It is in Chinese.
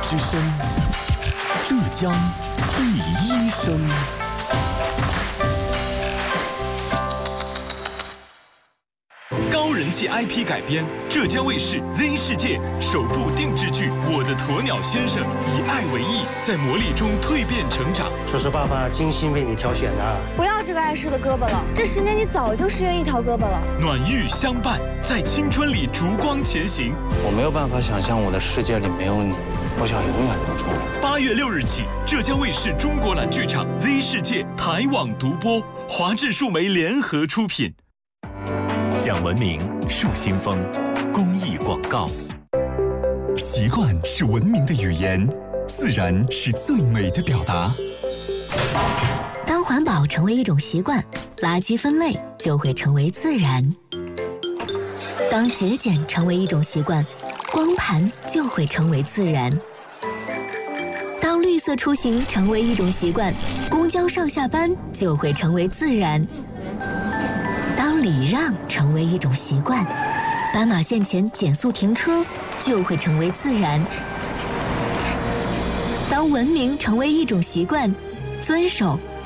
之声，浙江第一声。高人气 IP 改编，浙江卫视 Z 世界首部定制剧《我的鸵鸟先生》，以爱为翼，在磨砺中蜕变成长。 这是爸爸精心为你挑选的。 不要这个碍事的胳膊了，这10年你早就失约一条胳膊了。 暖玉相伴，在青春里烛光前行。 我没有办法想象我的世界里没有你，我想永远留住你。 8月6日起，浙江卫视中国蓝剧场 Z 世界台网独播，华智数媒联合出品。讲文明树新风，公益广告。习惯是文明的语言，自然是最美的表达。 当环保成为一种习惯，垃圾分类就会成为自然；当节俭成为一种习惯，光盘就会成为自然；当绿色出行成为一种习惯，公交上下班就会成为自然；当礼让成为一种习惯，斑马线前减速停车就会成为自然；当文明成为一种习惯，遵守